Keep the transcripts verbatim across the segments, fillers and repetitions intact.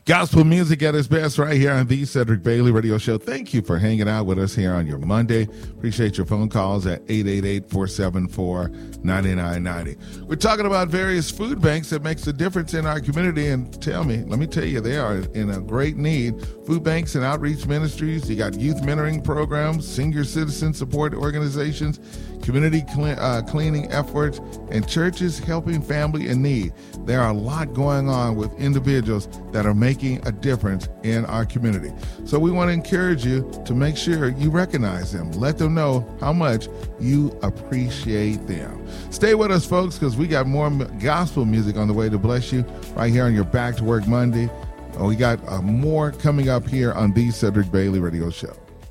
Gospel music at its best right here on the Cedric Bailey Radio Show. Thank you for hanging out with us here on your Monday. Appreciate your phone calls at eight eight eight, four seven four, nine nine nine zero. We're talking about various food banks that makes a difference in our community. And tell me, let me tell you, they are in a great need. Food banks and outreach ministries. You got youth mentoring programs, senior citizen support organizations, community cle- uh, cleaning efforts, and churches helping family in need. There are a lot going on with individuals that are making a difference in our community. So we want to encourage you to make sure you recognize them. Let them know how much you appreciate them. Stay with us, folks, because we got more gospel music on the way to bless you right here on your Back to Work Monday. Oh, we got uh, more coming up here on the Cedric Bailey Radio Show.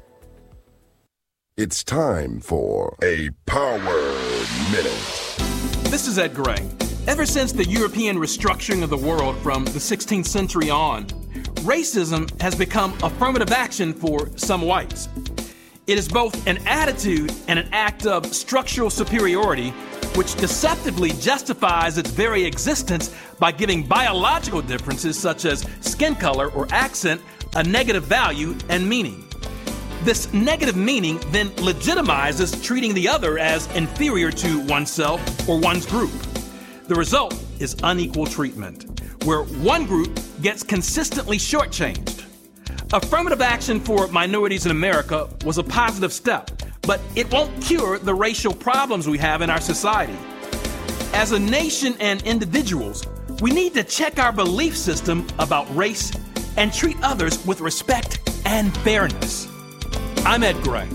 It's time for a Power Minute. This is Ed Gray. Ever since the European restructuring of the world from the sixteenth century on, racism has become affirmative action for some whites. It is both an attitude and an act of structural superiority which deceptively justifies its very existence by giving biological differences such as skin color or accent a negative value and meaning. This negative meaning then legitimizes treating the other as inferior to oneself or one's group. The result is unequal treatment, where one group gets consistently shortchanged. Affirmative action for minorities in America was a positive step, but it won't cure the racial problems we have in our society. As a nation and individuals, we need to check our belief system about race and treat others with respect and fairness. I'm Ed Gray.